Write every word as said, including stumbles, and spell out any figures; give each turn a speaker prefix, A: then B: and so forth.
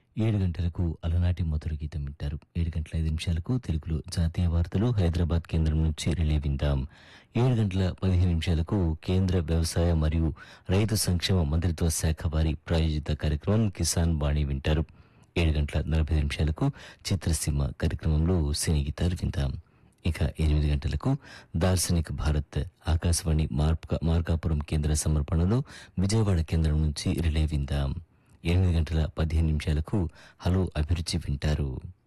A: ఏడు గంటలకు అలనాటి మధుర గీతం వింటారు. ఏడు గంటల ఐదు నిమిషాలకు తెలుగులో జాతీయ వార్తలు హైదరాబాద్ కేంద్రం నుంచి రిలే విందాం. ఏడు గంటల పదిహేను నిమిషాలకు కేంద్ర వ్యవసాయ మరియు రైతు సంక్షేమ మంత్రిత్వ శాఖ వారి ప్రాయోజిత కార్యక్రమం కిసాన్ బాణి వింటారు. ఏడు గంటల నలభై నిమిషాలకు చిత్రసీమ కార్యక్రమంలో సినీ గీతాలు విందాం. ఇక ఎనిమిది గంటలకు దార్శనిక భారత్ ఆకాశవాణి మార్క మార్కాపురం కేంద్ర సమర్పణలో విజయవాడ కేంద్రం నుంచి రిలే విందాం. ఎనిమిది గంటల పదిహేను నిమిషాలకు హలో అభిరుచి వింటారు.